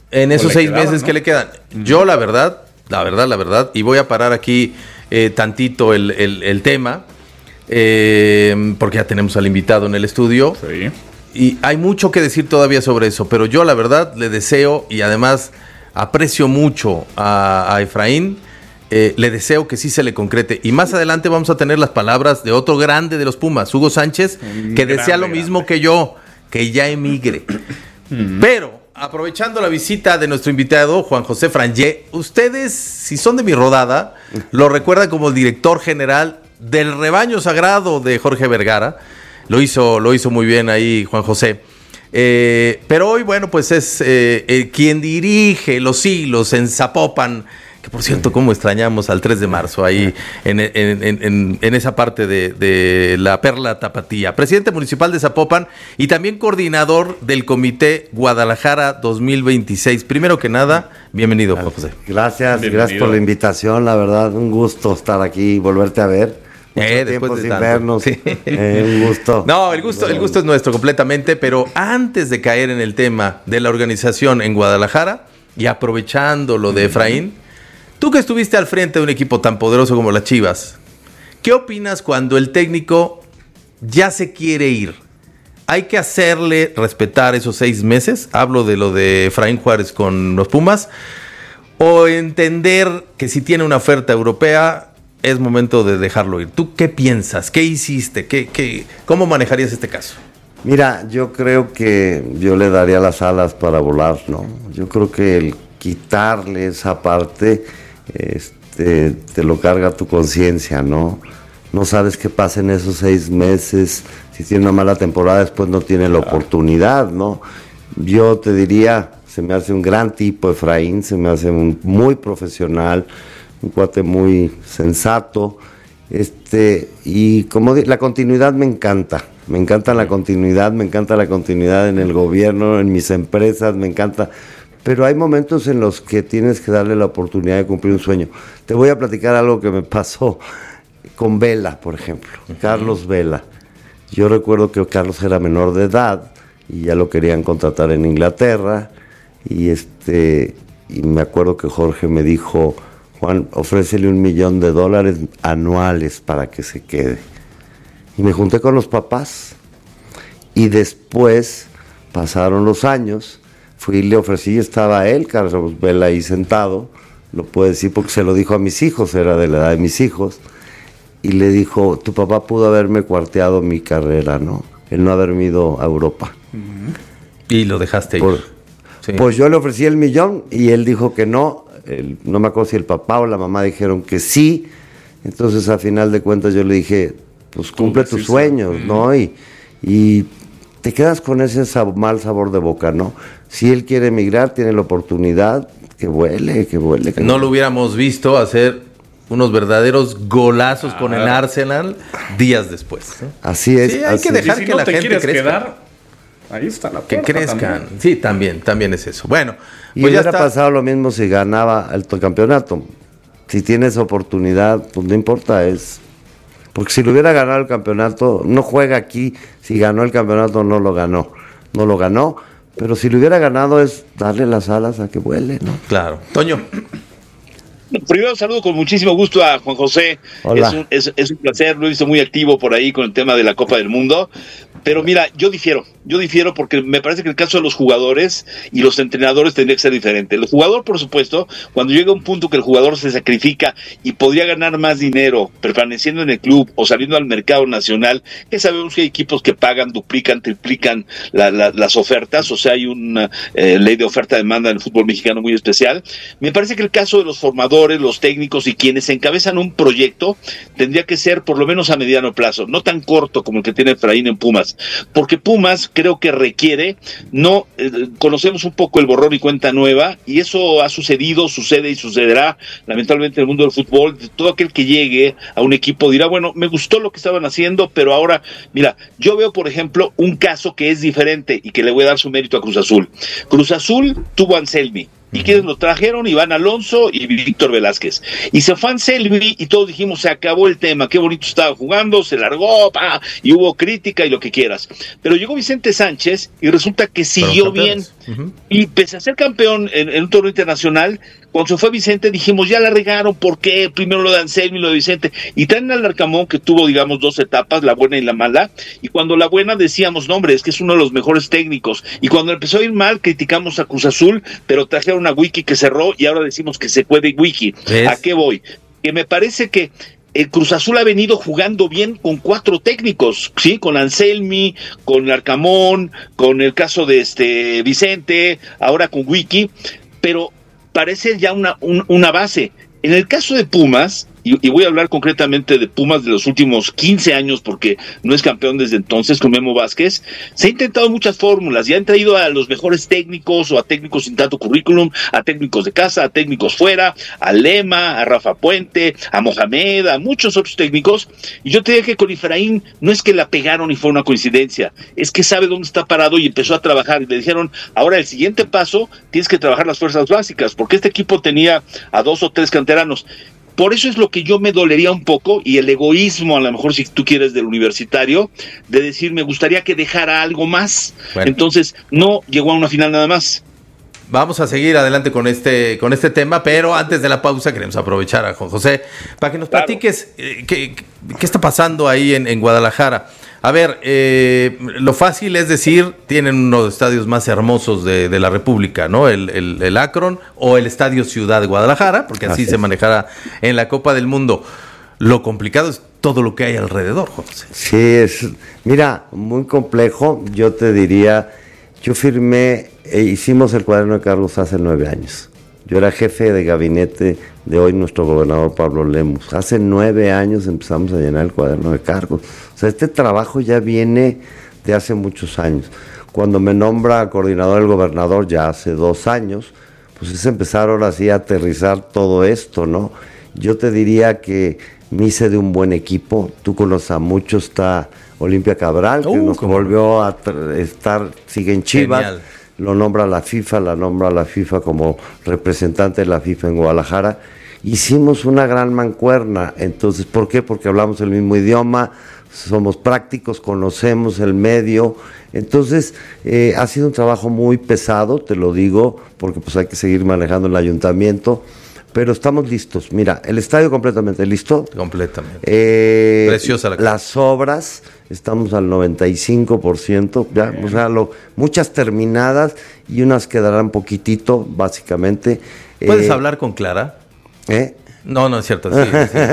en esos 6 meses, ¿no? que le quedan. Yo la verdad, y voy a parar aquí tantito el tema, porque ya tenemos al invitado en el estudio. Sí. Y hay mucho que decir todavía sobre eso, pero yo la verdad le deseo, y además aprecio mucho a Efraín, le deseo que sí se le concrete. Y más adelante vamos a tener las palabras de otro grande de los Pumas, Hugo Sánchez, que desea lo mismo que yo, que ya emigre. Pero, aprovechando la visita de nuestro invitado, Juan José Frangé, ustedes, si son de mi rodada, lo recuerdan como el director general del rebaño sagrado de Jorge Vergara. Lo hizo muy bien ahí Juan José. Pero hoy, bueno, pues es quien dirige los hilos en Zapopan, que por cierto, cómo extrañamos al 3 de marzo ahí en esa parte de la Perla Tapatía. Presidente municipal de Zapopan y también coordinador del Comité Guadalajara 2026. Primero que nada, bienvenido, Juan José. Gracias por la invitación, la verdad, un gusto estar aquí y volverte a ver. Después de sin tanto. vernos. Sí. Un gusto. No, el gusto es nuestro completamente, pero antes de caer en el tema de la organización en Guadalajara y aprovechando lo de Efraín, tú que estuviste al frente de un equipo tan poderoso como las Chivas, ¿qué opinas cuando el técnico ya se quiere ir? ¿Hay que hacerle respetar esos 6 meses? Hablo de lo de Efraín Juárez con los Pumas. ¿O entender que si tiene una oferta europea es momento de dejarlo ir? ¿Tú qué piensas? ¿Qué hiciste? ¿Cómo manejarías este caso? Mira, yo creo que yo le daría las alas para volar, ¿no? Yo creo que el quitarle esa parte te lo carga tu conciencia, ¿no? No sabes qué pasa en esos 6 meses. Si tiene una mala temporada, después no tiene la oportunidad, ¿no? Yo te diría, se me hace un gran tipo Efraín, se me hace muy profesional, un cuate muy sensato, y como la continuidad me encanta la continuidad, me encanta la continuidad en el gobierno, en mis empresas, me encanta, pero hay momentos en los que tienes que darle la oportunidad de cumplir un sueño. Te voy a platicar algo que me pasó con Vela, por ejemplo, Carlos Vela. Yo recuerdo que Carlos era menor de edad y ya lo querían contratar en Inglaterra, y me acuerdo que Jorge me dijo: Juan, ofrécele $1 millón anuales para que se quede. Y me junté con los papás. Y después, pasaron los años, fui y le ofrecí, estaba él, Carlos Vela, ahí sentado, lo puedo decir porque se lo dijo a mis hijos, era de la edad de mis hijos, y le dijo: tu papá pudo haberme cuarteado mi carrera, ¿no? El no haberme ido a Europa. Y lo dejaste ir. Sí. Pues yo le ofrecí $1 millón y él dijo que no. No me acuerdo si el papá o la mamá dijeron que sí. Entonces, a final de cuentas, yo le dije: pues cumple tus sueños, ¿no? Y te quedas con ese mal sabor de boca, ¿no? Si él quiere emigrar, tiene la oportunidad, que vuele. No lo hubiéramos visto hacer unos verdaderos golazos con el Arsenal días después, ¿no? Así es. Sí, hay que dejar que la gente crezca. Quedar, ahí está la puerta. Que crezcan. También. Sí, también es eso. Bueno, y pues ya hubiera está. pasado lo mismo si ganaba el campeonato. Si tienes oportunidad, pues no importa, porque si lo hubiera ganado el campeonato, no juega aquí. Si ganó el campeonato, no lo ganó, pero si lo hubiera ganado es darle las alas a que vuele, ¿no? Claro. Toño. Primero saludo con muchísimo gusto a Juan José. Hola. Es un placer, lo he visto muy activo por ahí con el tema de la Copa del Mundo. Pero mira, yo difiero porque me parece que el caso de los jugadores y los entrenadores tendría que ser diferente. El jugador, por supuesto, cuando llega un punto que el jugador se sacrifica y podría ganar más dinero permaneciendo en el club o saliendo al mercado nacional, que sabemos que hay equipos que pagan, duplican, triplican las ofertas, o sea, hay una ley de oferta-demanda en el fútbol mexicano muy especial. Me parece que el caso de los formadores, los técnicos y quienes encabezan un proyecto tendría que ser por lo menos a mediano plazo, no tan corto como el que tiene Efraín en Pumas, porque Pumas creo que requiere, conocemos un poco el borrón y cuenta nueva, y eso ha sucedido, sucede y sucederá lamentablemente en el mundo del fútbol. Todo aquel que llegue a un equipo dirá: bueno, me gustó lo que estaban haciendo, pero ahora, mira, yo veo por ejemplo un caso que es diferente y que le voy a dar su mérito a Cruz Azul. Cruz Azul tuvo a Anselmi, ¿y quiénes lo trajeron? Iván Alonso y Víctor Velázquez. Y se fue Anselmi y todos dijimos: se acabó el tema, qué bonito estaba jugando, se largó, y hubo crítica y lo que quieras. Pero llegó Vicente Sánchez y resulta que siguió bien. Y pese a ser campeón en un torneo internacional, cuando se fue Vicente dijimos, ya la regaron, ¿por qué? Primero lo de Anselmi y lo de Vicente. Y traen al Larcamón, que tuvo, digamos, 2 etapas, la buena y la mala. Y cuando la buena decíamos, no, hombre, es que es uno de los mejores técnicos. Y cuando empezó a ir mal, criticamos a Cruz Azul, pero trajeron a Wiki que cerró y ahora decimos que se puede Wiki. ¿A qué voy? Que me parece que el Cruz Azul ha venido jugando bien con 4 técnicos, ¿sí? Con Anselmi, con Larcamón, con el caso de Vicente, ahora con Wiki, pero parece ya una base. En el caso de Pumas, y voy a hablar concretamente de Pumas de los últimos 15 años, porque no es campeón desde entonces con Memo Vázquez, se ha intentado muchas fórmulas, ya han traído a los mejores técnicos o a técnicos sin tanto currículum, a técnicos de casa, a técnicos fuera, a Lema, a Rafa Puente, a Mohamed, a muchos otros técnicos, y yo te diría que con Efraín no es que la pegaron y fue una coincidencia, es que sabe dónde está parado y empezó a trabajar, y le dijeron, ahora el siguiente paso, tienes que trabajar las fuerzas básicas, porque este equipo tenía a 2 o 3 canteranos. Por eso es lo que yo me dolería un poco, y el egoísmo, a lo mejor si tú quieres, del universitario, de decir, me gustaría que dejara algo más. Bueno. Entonces, no llegó a una final nada más. Vamos a seguir adelante con este tema, pero antes de la pausa queremos aprovechar a Juan José para que nos platiques qué está pasando ahí en Guadalajara. A ver, lo fácil es decir, tienen uno de los estadios más hermosos de la República, ¿no? El Akron o el Estadio Ciudad de Guadalajara, porque así se manejará en la Copa del Mundo. Lo complicado es todo lo que hay alrededor, José. Sí, mira, muy complejo. Yo te diría, yo hicimos el cuaderno de cargos hace 9 años. Yo era jefe de gabinete de hoy nuestro gobernador Pablo Lemus. Hace 9 años empezamos a llenar el cuaderno de cargos. O sea, este trabajo ya viene de hace muchos años. Cuando me nombra coordinador el gobernador ya hace 2 años, pues es empezar ahora sí a aterrizar todo esto, ¿no? Yo te diría que me hice de un buen equipo. Tú conoces a muchos, está Olimpia Cabral, que nos volvió a estar, sigue en Chivas. Genial. Lo nombra la FIFA como representante de la FIFA en Guadalajara. Hicimos una gran mancuerna. Entonces, ¿por qué? Porque hablamos el mismo idioma, somos prácticos, conocemos el medio. Entonces, ha sido un trabajo muy pesado, te lo digo, porque pues hay que seguir manejando el ayuntamiento. Pero estamos listos. Mira, el estadio completamente listo. Completamente. Preciosa la cosa. Las obras, estamos al 95%. Ya, o sea, muchas terminadas y unas quedarán poquitito, básicamente. ¿Puedes hablar con Clara? No es cierto. Sí.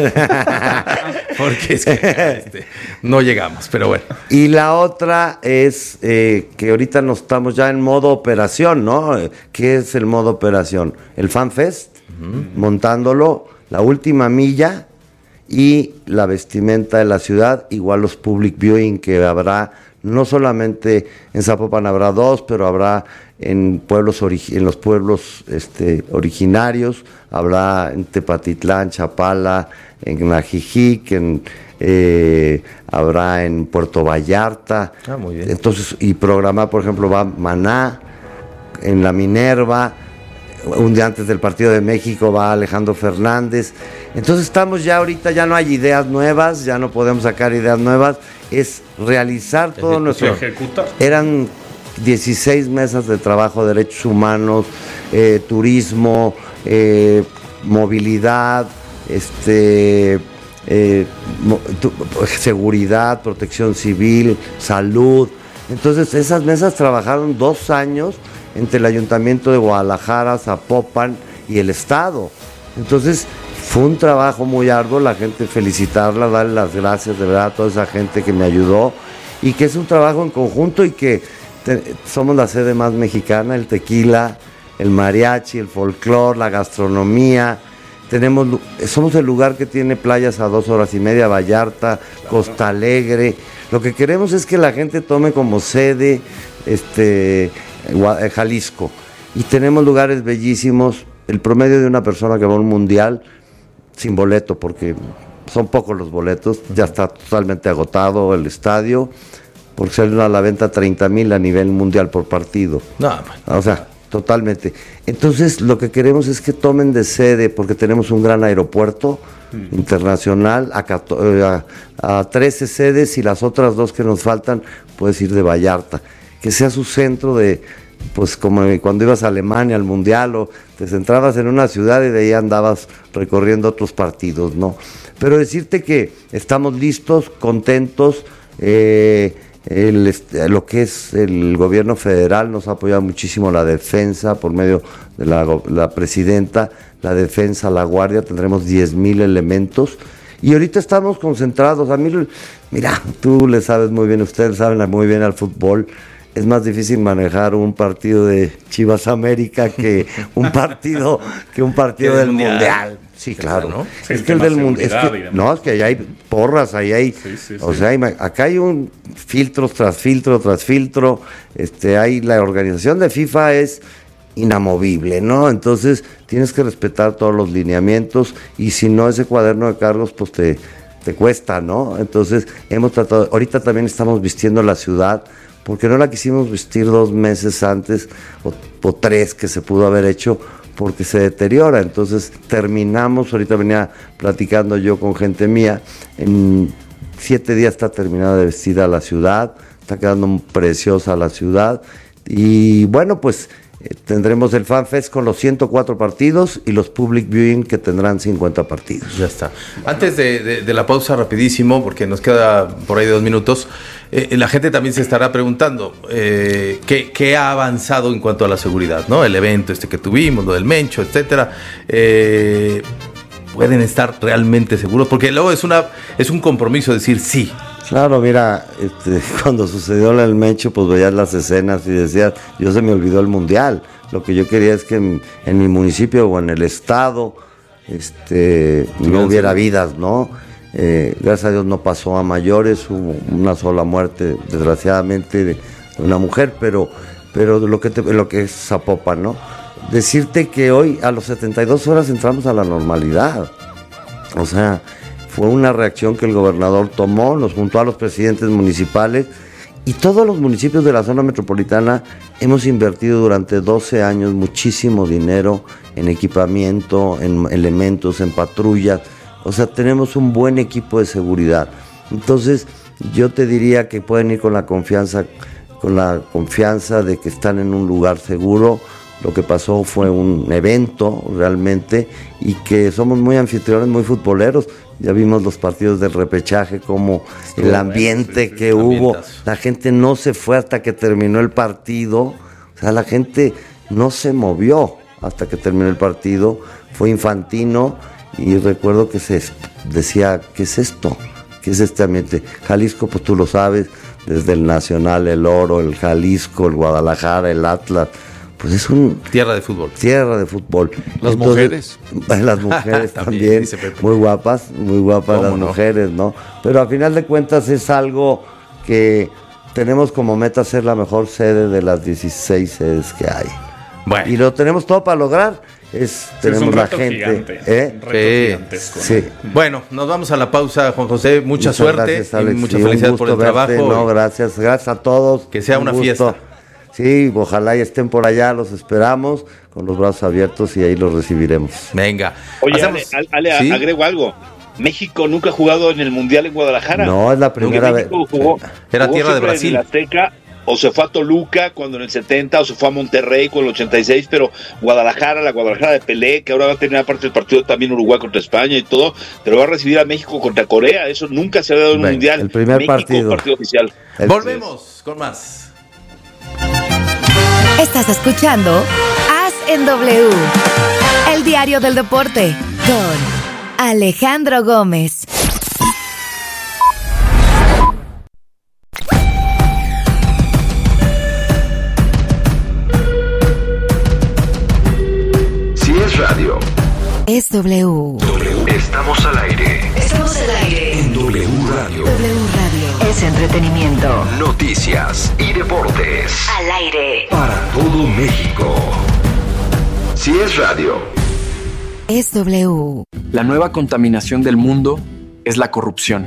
Porque es que no llegamos, pero bueno. Y la otra es que ahorita no estamos ya en modo operación, ¿no? ¿Qué es el modo operación? El Fan Fest. Montándolo, la última milla y la vestimenta de la ciudad, igual los public viewing que habrá, no solamente en Zapopan habrá 2, pero habrá en los pueblos originarios, habrá en Tepatitlán, Chapala, en Ajijic, habrá en Puerto Vallarta. Muy bien. Entonces, y programar, por ejemplo, va Maná, en la Minerva. Un día antes del partido de México va Alejandro Fernández. Entonces estamos ya ahorita, ya no hay ideas nuevas, ya no podemos sacar ideas nuevas, es realizar todo nuestro... Ejecutar. Eran 16 mesas de trabajo, derechos humanos, turismo, movilidad, seguridad, protección civil, salud. Entonces esas mesas trabajaron 2 años entre el Ayuntamiento de Guadalajara, Zapopan y el Estado. Entonces, fue un trabajo muy arduo, la gente felicitarla, darle las gracias de verdad a toda esa gente que me ayudó, y que es un trabajo en conjunto y que somos la sede más mexicana, el tequila, el mariachi, el folclor, la gastronomía. Somos el lugar que tiene playas a 2 horas y media, Vallarta, Costa Alegre. Lo que queremos es que la gente tome como sede Jalisco, y tenemos lugares bellísimos. El promedio de una persona que va a un mundial sin boleto, porque son pocos los boletos, ya está totalmente agotado el estadio, porque salen a la venta 30,000 a nivel mundial por partido. O sea, totalmente. Entonces, lo que queremos es que tomen de sede, porque tenemos un gran aeropuerto internacional, a 13 sedes, y las otras 2 que nos faltan, puedes ir de Vallarta, que sea su centro de pues como cuando ibas a Alemania al Mundial, o te centrabas en una ciudad y de ahí andabas recorriendo otros partidos, ¿no? Pero decirte que estamos listos, contentos, lo que es el gobierno federal nos ha apoyado muchísimo la defensa por medio de la presidenta, la defensa, la guardia, tendremos 10,000 elementos. Y ahorita estamos concentrados. A mí, mira, tú le sabes muy bien, ustedes saben muy bien al fútbol. Es más difícil manejar un partido de Chivas América que un partido del Mundial. Sí, claro, ¿no? Sí, es que el del Mundial, es que ahí hay porras, ahí hay, acá hay un filtro tras filtro tras filtro. Hay la organización de FIFA es inamovible, ¿no? Entonces tienes que respetar todos los lineamientos, y si no, ese cuaderno de cargos pues te cuesta, ¿no? Entonces hemos tratado, ahorita también estamos vistiendo la ciudad, porque no la quisimos vestir 2 meses antes o 3 que se pudo haber hecho, porque se deteriora. Entonces terminamos, ahorita venía platicando yo con gente mía, en 7 días está terminada de vestir a la ciudad, está quedando preciosa la ciudad, y bueno, pues tendremos el Fan Fest con los 104 partidos y los Public Viewing que tendrán 50 partidos. Ya está. Antes de la pausa, rapidísimo, porque nos queda por ahí de 2 minutos, la gente también se estará preguntando ¿qué ha avanzado en cuanto a la seguridad, ¿no? El evento que tuvimos, lo del Mencho, etcétera. ¿Pueden estar realmente seguros? Porque luego es un compromiso decir sí. Claro, mira, cuando sucedió el Mencho, pues veías las escenas y decías, yo se me olvidó el Mundial. Lo que yo quería es que en mi municipio o en el estado no hubiera vidas, ¿no? Gracias a Dios no pasó a mayores, hubo una sola muerte, desgraciadamente, de una mujer, pero lo que es Zapopan, ¿no? Decirte que hoy a los 72 horas entramos a la normalidad. O sea, fue una reacción que el gobernador tomó, nos juntó a los presidentes municipales, y todos los municipios de la zona metropolitana hemos invertido durante 12 años muchísimo dinero en equipamiento, en elementos, en patrullas. O sea, tenemos un buen equipo de seguridad. Entonces, yo te diría que pueden ir con la confianza de que están en un lugar seguro. Lo que pasó fue un evento realmente, y que somos muy anfitriones, muy futboleros. Ya vimos los partidos del repechaje, como el ambiente que hubo. La gente no se fue hasta que terminó el partido. O sea, la gente no se movió hasta que terminó el partido. Fue infantino, y recuerdo que se decía, ¿qué es esto? ¿Qué es este ambiente? Jalisco, pues tú lo sabes, desde el Nacional, el Oro, el Jalisco, el Guadalajara, el Atlas. Pues es tierra de fútbol. Las mujeres también muy guapas las mujeres, ¿no? Pero a final de cuentas es algo que tenemos como meta ser la mejor sede de las 16 sedes que hay. Bueno. Y lo tenemos todo para lograr. Tenemos la gente. Gigantesco, ¿no? Sí. Bueno, nos vamos a la pausa, Juan José. Mucha suerte, gracias, Alex, y mucha felicidad por el trabajo. No, gracias a todos. Que sea una fiesta. Sí, ojalá y estén por allá, los esperamos con los brazos abiertos, y ahí los recibiremos. Venga. Oye, Ale, ¿sí? Agrego algo. México nunca ha jugado en el Mundial en Guadalajara. No, es la primera vez. Era tierra de Brasil. En el Azteca, o se fue a Toluca cuando en el 70, o se fue a Monterrey con el 86, pero Guadalajara, la Guadalajara de Pelé, que ahora va a tener aparte del partido también Uruguay contra España y todo, pero va a recibir a México contra Corea. Eso nunca se ha dado en un Mundial. El primer México, partido oficial. Volvemos con más. Estás escuchando Haz en W, el diario del deporte, con Alejandro Gómez. Si es radio, es W. Estamos al aire. Estamos al aire. En W Radio. W Radio es entretenimiento, noticias y deportes. Al aire. Para todo México. Si es radio, es W. La nueva contaminación del mundo es la corrupción.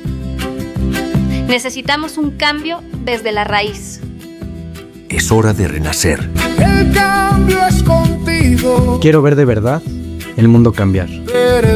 Necesitamos un cambio desde la raíz. Es hora de renacer. El cambio es contigo. Quiero ver de verdad el mundo cambiar. Eres